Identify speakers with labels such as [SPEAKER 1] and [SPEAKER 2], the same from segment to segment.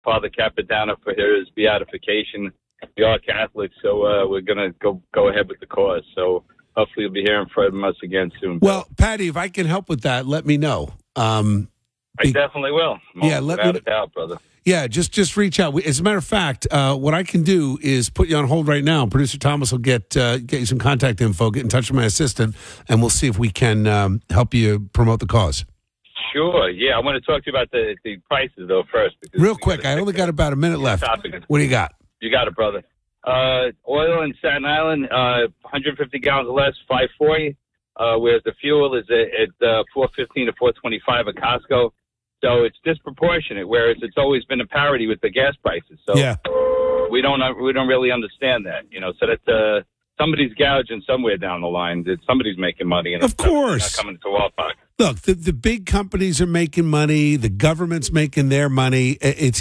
[SPEAKER 1] Father Capodanno for his beatification. We are Catholics, so we're going to go ahead with the cause. So hopefully you'll be hearing from us again soon.
[SPEAKER 2] Well, Patty, if I can help with that, let me know.
[SPEAKER 1] I definitely will. Without a doubt, brother.
[SPEAKER 2] Yeah, just reach out. As a matter of fact, what I can do is put you on hold right now. Producer Thomas will get you some contact info, get in touch with my assistant, and we'll see if we can help you promote the cause.
[SPEAKER 1] Sure. Yeah, I want to talk to you about the prices, though, first.
[SPEAKER 2] Real quick, I only got about a minute left. What do you got?
[SPEAKER 1] You got it, brother. Oil in Staten Island, 150 gallons or less, $5.40. Whereas the fuel is at $4.15 to $4.25 at Costco. So it's disproportionate, whereas it's always been a parity with the gas prices. So
[SPEAKER 2] yeah.
[SPEAKER 1] we don't really understand that, So that somebody's gouging somewhere down the line. That somebody's making money, and
[SPEAKER 2] of course,
[SPEAKER 1] it's not coming to our pocket.
[SPEAKER 2] Look, the big companies are making money. The government's making their money. It's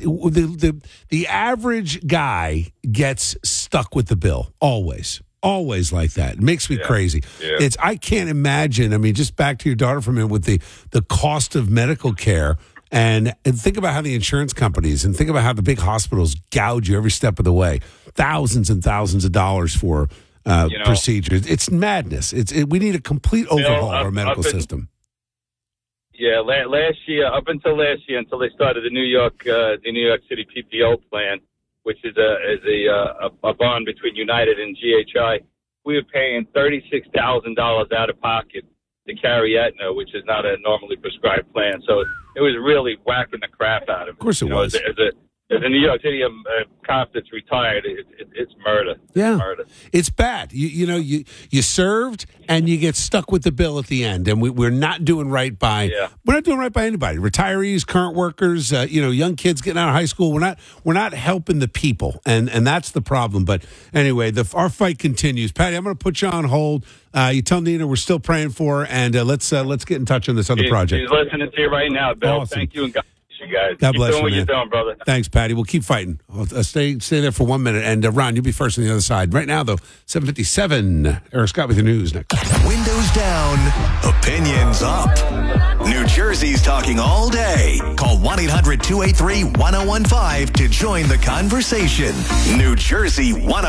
[SPEAKER 2] the average guy gets stuck with the bill always like that. It makes me crazy. Yeah. I can't imagine. I mean, just back to your daughter for a minute with the cost of medical care, and think about how the insurance companies and think about how the big hospitals gouge you every step of the way, thousands and thousands of dollars for procedures. It's madness. We need a complete overhaul of our medical system. Yeah,
[SPEAKER 1] up until last year, until they started the New York City PPO plan, which is a bond between United and GHI, we were paying $36,000 out of pocket to carry Aetna, which is not a normally prescribed plan. So it was really whacking the crap out of it.
[SPEAKER 2] Of course it was.
[SPEAKER 1] As a New York City cop that's retired, it's murder.
[SPEAKER 2] Yeah,
[SPEAKER 1] murder.
[SPEAKER 2] It's bad. You served and you get stuck with the bill at the end, and we're not doing right by. Yeah. We're not doing right by anybody. Retirees, current workers, young kids getting out of high school. We're not helping the people, and that's the problem. But anyway, our fight continues. Patty, I'm going to put you on hold. You tell Nina we're still praying for her, and let's get in touch on this other project.
[SPEAKER 1] She's listening to you right now, Bill.
[SPEAKER 2] Awesome.
[SPEAKER 1] Thank you, and God. You guys.
[SPEAKER 2] God bless
[SPEAKER 1] you,
[SPEAKER 2] man.
[SPEAKER 1] What you're doing, brother.
[SPEAKER 2] Thanks, Patty. We'll keep fighting. Stay there for 1 minute. And Ron, you'll be first on the other side. Right now, though, 7:57. Eric Scott with the news next.
[SPEAKER 3] Windows down, opinions up. New Jersey's talking all day. Call 1-800-283-1015 to join the conversation. New Jersey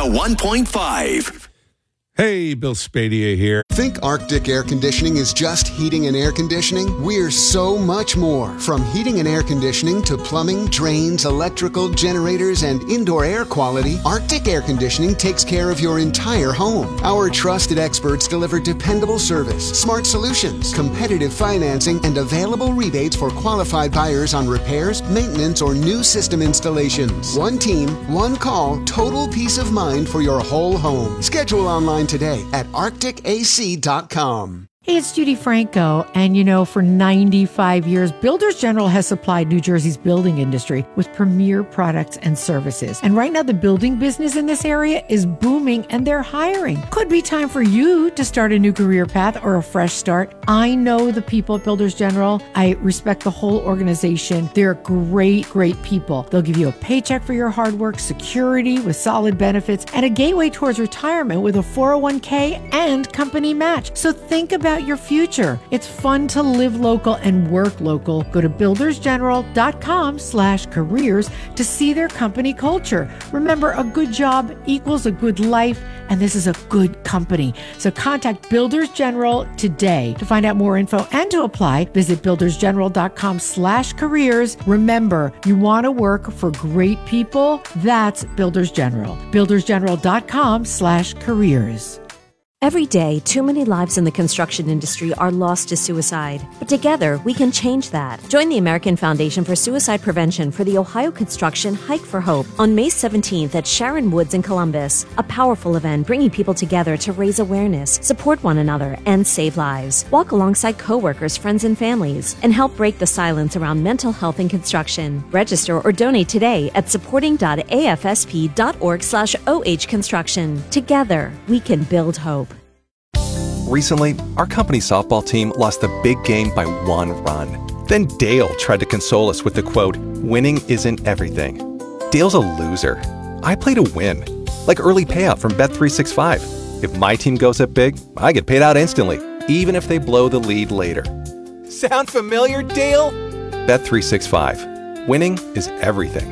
[SPEAKER 3] 101.5.
[SPEAKER 2] Hey, Bill Spadia here.
[SPEAKER 4] Think Arctic Air Conditioning is just heating and air conditioning? We're so much more. From heating and air conditioning to plumbing, drains, electrical, generators, and indoor air quality, Arctic Air Conditioning takes care of your entire home. Our trusted experts deliver dependable service, smart solutions, competitive financing, and available rebates for qualified buyers on repairs, maintenance, or new system installations. One team, one call, total peace of mind for your whole home. Schedule online today at arcticac.com.
[SPEAKER 5] Hey, it's Judy Franco, and for 95 years, Builders General has supplied New Jersey's building industry with premier products and services. And right now, the building business in this area is booming, and they're hiring. Could be time for you to start a new career path or a fresh start. I know the people at Builders General. I respect the whole organization. They're great, great people. They'll give you a paycheck for your hard work, security with solid benefits, and a gateway towards retirement with a 401k and company match. So think about your future. It's fun to live local and work local. Go to buildersgeneral.com/careers to see their company culture. Remember, a good job equals a good life, and this is a good company. So contact Builders General today. To find out more info and to apply, visit buildersgeneral.com/careers. Remember, you want to work for great people? That's Builders General. buildersgeneral.com/careers.
[SPEAKER 6] Every day, too many lives in the construction industry are lost to suicide. But together, we can change that. Join the American Foundation for Suicide Prevention for the Ohio Construction Hike for Hope on May 17th at Sharon Woods in Columbus. A powerful event bringing people together to raise awareness, support one another, and save lives. Walk alongside coworkers, friends, and families, and help break the silence around mental health in construction. Register or donate today at supporting.afsp.org/OH Construction. Together, we can build hope.
[SPEAKER 7] Recently, our company softball team lost the big game by 1 run. Then Dale tried to console us with the quote, "Winning isn't everything." Dale's a loser. I play to win, like early payout from Bet365. If my team goes up big, I get paid out instantly, even if they blow the lead later. Sound familiar, Dale? Bet365. Winning is everything.